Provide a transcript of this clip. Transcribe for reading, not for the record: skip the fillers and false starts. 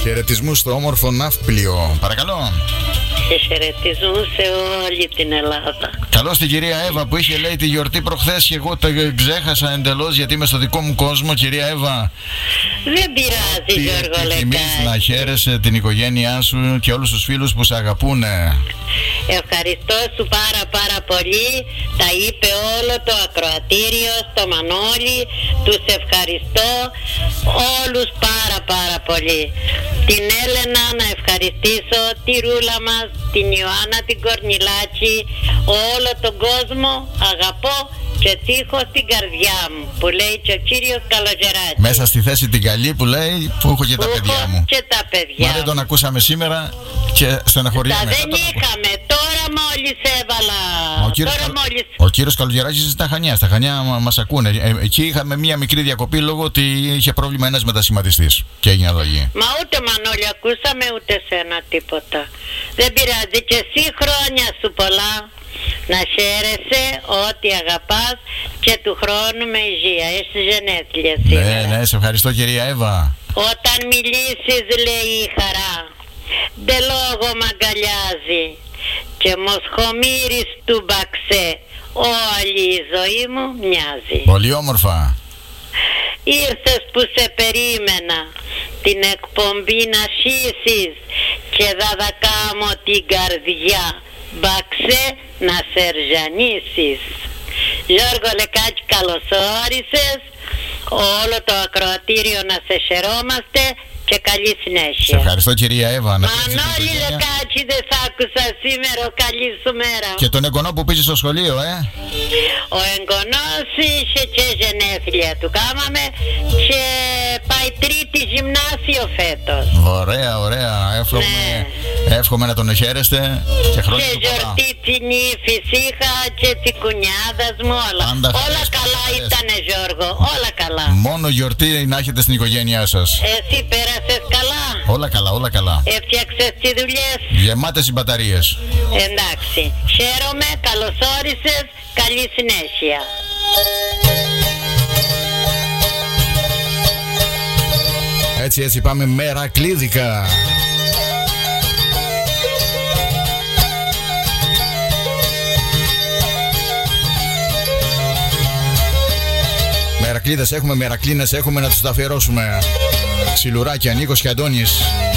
Χαιρετισμούς στο όμορφο Ναύπλιο. Παρακαλώ. Και χαιρετισμούς σε όλη την Ελλάδα. Καλώς την κυρία Εύα που είχε λέει τη γιορτή προχθές και εγώ τα ξέχασα εντελώς γιατί είμαι στο δικό μου κόσμο. Κυρία Εύα, δεν πειράζει, Γιώργο Λεκάκη. Να χαίρεσαι την οικογένειά σου και όλους τους φίλους που σε αγαπούνε. Ευχαριστώ σου πάρα πολύ. Τα είπε όλο το ακροατήριο στο Μανώλη. Τους ευχαριστώ όλους πάρα πολύ. Την Έλενα να ευχαριστήσω, τη Ρούλα μας, την Ιωάννα την Κορνιλάκη, όλο τον κόσμο αγαπώ και τύχω στην καρδιά μου, που λέει και ο κύριος Καλογεράκης. Μέσα στη θέση την καλή που λέει που έχω και τα παιδιά μου. Και τα παιδιά. Μα δεν τον ακούσαμε σήμερα και στεναχωριέμαι. Δεν είχαμε, τώρα μόλις έβαλα. Ο κύριος Καλογεράκης στα Χανιά. Στα Χανιά μας ακούνε. Εκεί είχαμε μία μικρή διακοπή λόγω ότι είχε πρόβλημα ένας μετασχηματιστής και έγινε αλλαγή. Μα ούτε Μανώλη ακούσαμε ούτε σένα τίποτα. Δεν πειράζει, και εσύ χρόνια σου πολλά. Να χαίρεσαι ό,τι αγαπάς και του χρόνου με υγεία. Έχεις γενέθλια σήμερα. Ναι, σε ευχαριστώ κυρία Εύα. Όταν μιλήσεις λέει η χαρά, ντε λόγο μ' αγκαλιάζει και μοσχομύρης του μπαξέ όλη η ζωή μου μοιάζει. Πολύ όμορφα. Ήρθες που σε περίμενα την εκπομπή να σχίσεις και δαδακάμω την καρδιά μπαξέ να σερζανίσεις. Γιώργο Λεκάκη, καλώς όρισες. Όλο το ακροατήριο να σε χαιρόμαστε και καλή συνέχεια. Σε ευχαριστώ κυρία Εύα. Μανώλη Λεκάκη, δεν σ' άκουσα σήμερα, καλή σου μέρα. Και τον εγγονό που πήγε στο σχολείο, Ο εγγονός είχε και γενέθλια του κάμαμε και πάει τρίτη γυμνάσιο φέτος. Ωραία. Εύχομαι να τον χαίρεστε και χρόνια και του πολλά. γιορτή την ύφης είχα και την κουνιάδας μου όλα. Όλα καλά ήτανε, Γιώργο, όλα καλά. Μόνο γιορτή να έχετε στην οικογένειά σας. Εσύ πέρασες καλά? Όλα καλά. Έφτιαξες τις δουλειές? Γεμάτες οι μπαταρίες. Εντάξει, χαίρομαι, καλώς όρισες, καλή συνέχεια. Έτσι πάμε μερακλίδικα. Μερακλίδες έχουμε, μερακλίνες έχουμε, να τους τα αφιερώσουμε. Ξυλουράκια, Νίκος και Αντώνης.